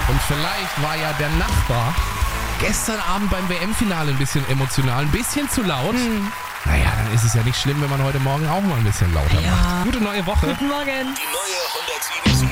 Und vielleicht war ja der Nachbar gestern Abend beim WM-Finale ein bisschen emotional, ein bisschen zu laut. Naja, dann ist es ja nicht schlimm, wenn man heute Morgen auch mal ein bisschen lauter macht. Gute neue Woche. Guten Morgen. Die neue 107.7